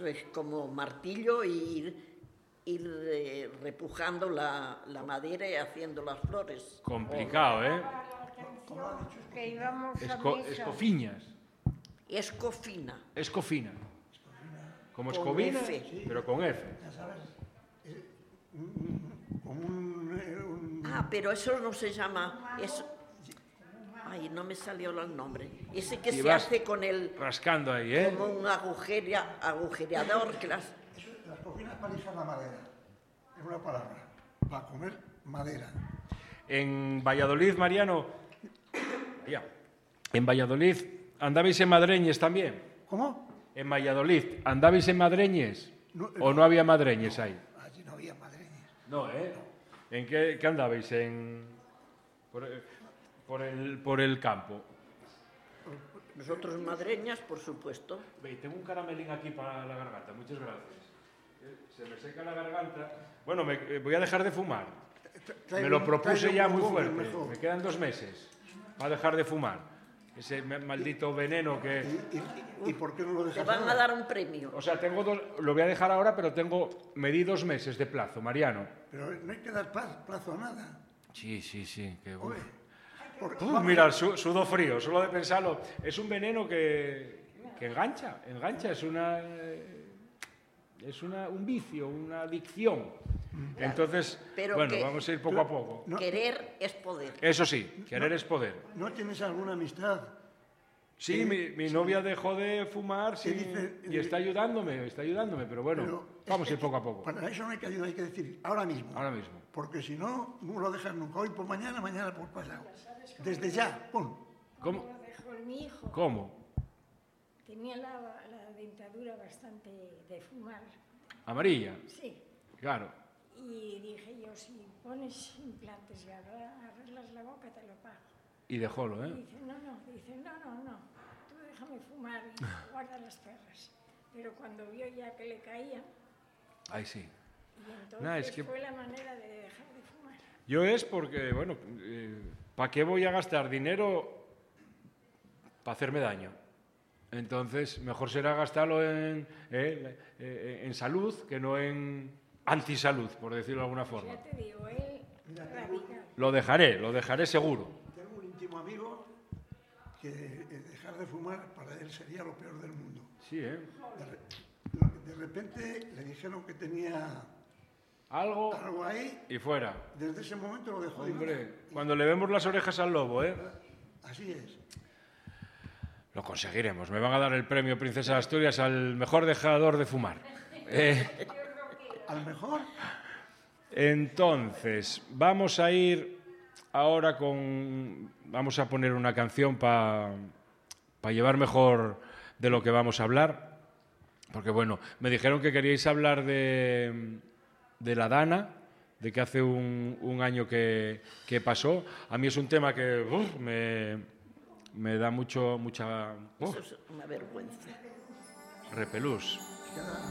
Eso es como martillo y ir repujando la madera y haciendo las flores. Complicado, ¿eh? ¿Cómo ha dicho? Que íbamos a misa. Escofiñas. Escofina. Escofina. Como Con escobina, F. sí, pero con F. Ya sabes, Pero eso no se llama... Ay, no me salió el nombre. Ese que Y se vas hace con el... rascando ahí, ¿eh? Como un agujereador. Las coginas para lijar la madera, es una palabra, para comer madera. En Valladolid, Mariano, ya, en Valladolid andabais en madreñes también. ¿Cómo? En Valladolid, ¿andabais en madreñes? ¿O no había madreñes ahí? Allí no había madreñes. No, ¿eh? ¿En qué andabais? Por el campo. Nosotros madreñas, por supuesto. Ve, tengo un caramelín aquí para la garganta, muchas gracias. Se me seca la garganta. Bueno, voy a dejar de fumar. Me lo propuse ya muy fuerte. Me quedan 2 meses para dejar de fumar. Ese maldito veneno que... ¿Y por qué no lo dejas? Te van a dar un premio. O sea, lo voy a dejar ahora, pero me di 2 meses de plazo, Mariano. Pero no hay que dar plazo a nada. Sí, que... Mira, sudo frío, solo de pensarlo. Es un veneno que engancha, es un vicio, una adicción. Entonces, Pero vamos a ir poco a poco. Querer es poder. Eso sí, querer es poder. ¿No tienes alguna amistad? Sí, mi novia dejó de fumar y está ayudándome, pero bueno, vamos a ir poco a poco. Para eso no hay que ayudar, hay que decir ahora mismo. Ahora mismo. Porque si no, no lo dejas nunca. Hoy por mañana, mañana por pasado. Desde ya, pum. ¿Cómo? Lo dejó mi hijo. ¿Cómo? Tenía la dentadura bastante de fumar. ¿Amarilla? Sí. Claro. Y dije yo, si pones implantes y arreglas la boca, te lo pago. Y dejólo, ¿eh? Y dice, no, tú déjame fumar y guarda las perras. Pero cuando vio ya que le caían, Ahí sí. y entonces es que fue la manera de dejar de fumar. yo es porque, bueno, ¿para qué voy a gastar dinero para hacerme daño? Entonces, mejor será gastarlo en salud que no en antisalud, por decirlo de alguna forma. Ya te digo, él radical. Lo dejaré seguro. Tengo un íntimo amigo que dejar de fumar para él sería lo peor del mundo. Sí, ¿eh? De repente le dijeron que tenía Algo ahí. y fuera. Desde ese momento lo dejó. Hombre, cuando le vemos las orejas al lobo, ¿eh? Así es. Lo conseguiremos. Me van a dar el premio Princesa de Asturias al mejor dejador de fumar. ¿Al mejor? Entonces, vamos a ir ahora vamos a poner una canción para llevar mejor de lo que vamos a hablar. Porque, bueno, me dijeron que queríais hablar de la Dana, de que hace un año que pasó. A mí es un tema que me da mucha... Eso es una vergüenza. repelús.